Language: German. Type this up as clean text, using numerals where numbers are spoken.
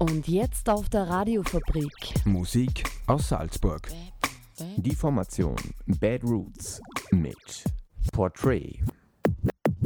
Und jetzt auf der Radiofabrik. Musik aus Salzburg. Die Formation Bad Roots mit Portrait.